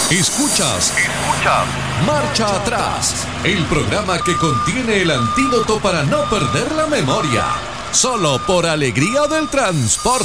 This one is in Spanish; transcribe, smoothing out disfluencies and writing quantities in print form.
Escuchas Marcha Atrás, el programa que contiene el antídoto para no perder la memoria. Solo por Alegría del Transporte.